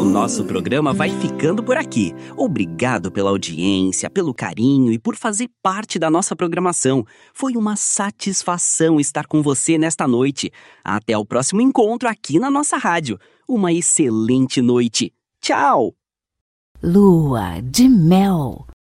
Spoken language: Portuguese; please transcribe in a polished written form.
nosso programa vai ficando por aqui. Obrigado pela audiência, pelo carinho e por fazer parte da nossa programação. Foi uma satisfação estar com você nesta noite. Até o próximo encontro aqui na nossa rádio. Uma excelente noite. Tchau! Lua de mel.